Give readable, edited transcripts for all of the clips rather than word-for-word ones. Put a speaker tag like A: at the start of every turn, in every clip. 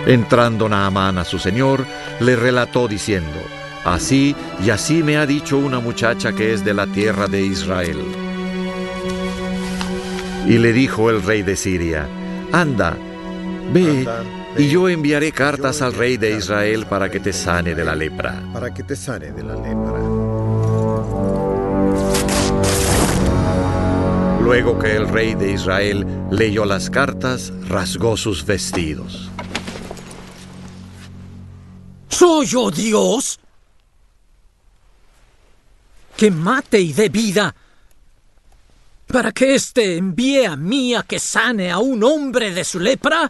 A: Entrando Naamán a su señor, le relató diciendo: así y así me ha dicho una muchacha que es de la tierra de Israel. Y le dijo el rey de Siria: anda, ve, y yo enviaré cartas al rey de Israel para que te sane de la lepra. Luego que el rey de Israel leyó las cartas, rasgó sus vestidos.
B: ¿Soy yo Dios? Que mate y dé vida, para que éste envíe a mí a que sane a un hombre de su lepra.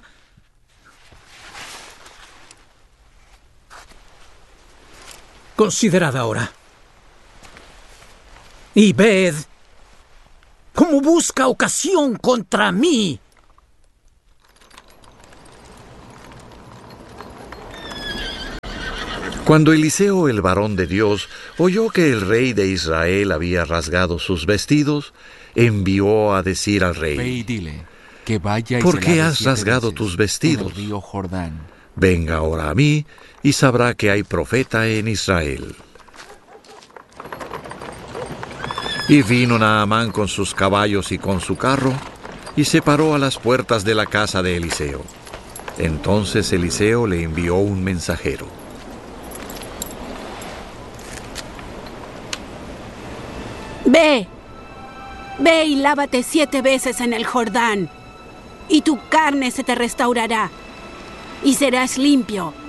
B: Considerad ahora, y ved cómo busca ocasión contra mí.
A: Cuando Eliseo, el varón de Dios, oyó que el rey de Israel había rasgado sus vestidos, envió a decir al rey:
C: ve y dile que vaya y
A: ¿por
C: se
A: qué
C: lave
A: has
C: 7
A: rasgado
C: veces
A: tus vestidos?
C: en el río Jordán.
A: Venga ahora a mí y sabrá que hay profeta en Israel. Y vino Naamán con sus caballos y con su carro, y se paró a las puertas de la casa de Eliseo. Entonces Eliseo le envió un mensajero:
D: Ve y lávate 7 veces en el Jordán, y tu carne se te restaurará, y serás limpio,